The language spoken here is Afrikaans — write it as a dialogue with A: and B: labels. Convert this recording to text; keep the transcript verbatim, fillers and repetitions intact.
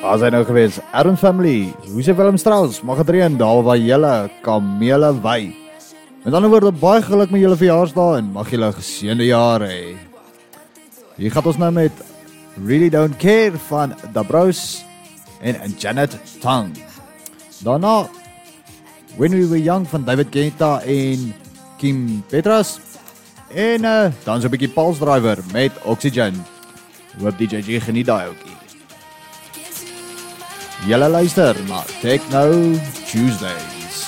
A: Waar zijn nou geweest? Aaron Family, hoe is Willem Strauss? Mag het reën, daar waar julle kamele wei. Met ander woorde, baie geluk met julle verjaarsdag en mag julle geseënde jare hê. Hier gaat ons nou met Really Don't Care van Da Bros en Janet Tang. Daarna When We Were Young van David Guetta en Kim Petras. En uh, dan so 'n bietjie Pulse Driver met Oxygen. Hoop D J G geniet daai ouetjie. Julle luister na Techno Tuesdays.